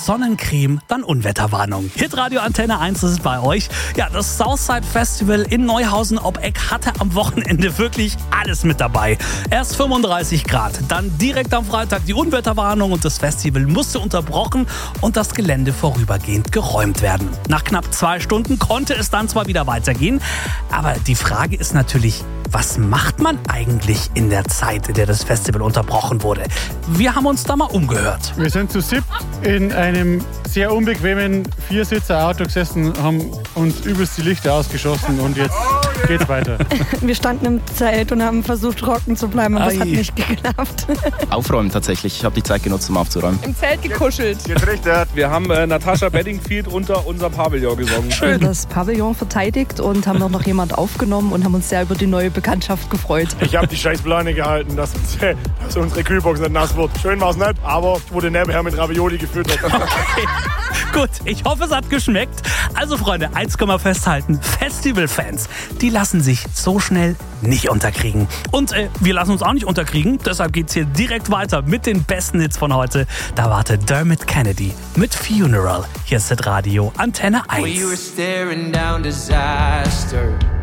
Sonnencreme, dann Unwetterwarnung. Hitradio Antenne 1 ist es bei euch. Ja, das Southside Festival in Neuhausen ob Eck hatte am Wochenende wirklich alles mit dabei. Erst 35 Grad, dann direkt am Freitag die Unwetterwarnung und das Festival musste unterbrochen und das Gelände vorübergehend geräumt werden. Nach knapp 2 Stunden konnte es dann zwar wieder weitergehen, aber die Frage ist natürlich, was macht man eigentlich in der Zeit, in der das Festival unterbrochen wurde? Wir haben uns da mal umgehört. Wir sind zu 7 in einem sehr unbequemen 4-Sitzer-Auto gesessen, haben uns übelst die Lichter ausgeschossen und jetzt geht's weiter. Wir standen im Zelt und haben versucht, trocken zu bleiben, aber das hat nicht geklappt. Aufräumen tatsächlich. Ich habe die Zeit genutzt, um aufzuräumen. Im Zelt gekuschelt. Wir haben Natascha Bedingfield unter unser Pavillon gesungen. Schön. Das Pavillon verteidigt und haben noch jemand aufgenommen und haben uns sehr über die neue Bekanntschaft gefreut. Ich habe die scheiß Pläne gehalten, dass unsere Kühlbox nicht nass wird. Schön war es nicht, aber ich wurde nebenher mit Ravioli gefüttert. Okay. Gut, ich hoffe, es hat geschmeckt. Also Freunde, eins können wir festhalten. Festivalfans, die lassen sich so schnell nicht unterkriegen. Und wir lassen uns auch nicht unterkriegen. Deshalb geht's hier direkt weiter mit den besten Hits von heute. Da wartet Dermot Kennedy mit Funeral. Hier ist Hitradio Antenne 1. We were staring down disaster.